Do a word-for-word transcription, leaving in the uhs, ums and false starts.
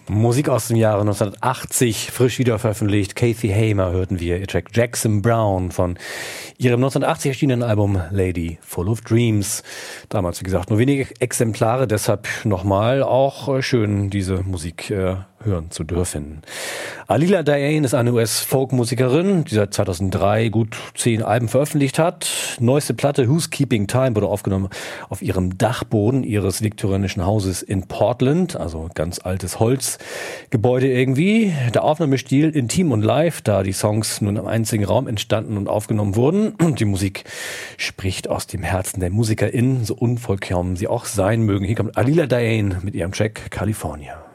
Musik aus dem Jahre neunzehnhundertachtzig, frisch wieder veröffentlicht. Kathy Hamer hörten wir, ihr Track Jackson Brown von ihrem neunzehnhundertachtzig erschienenen Album Lady Full of Dreams. Damals, wie gesagt, nur wenige Exemplare, deshalb nochmal auch schön, diese Musik äh, hören zu dürfen. Alila Diane ist eine U S-Folk-Musikerin, die seit zweitausenddrei gut zehn Alben veröffentlicht hat. Neueste Platte Who's Keeping Time wurde aufgenommen auf ihrem Dachboden ihres viktorianischen Hauses in Portland, also ganz altes Holzgebäude irgendwie. Der Aufnahmestil intim und live, da die Songs nun im einzigen Raum entstanden und aufgenommen wurden. Und die Musik spricht aus dem Herzen der MusikerInnen, so unvollkommen sie auch sein mögen. Hier kommt Alila Diane mit ihrem Track California.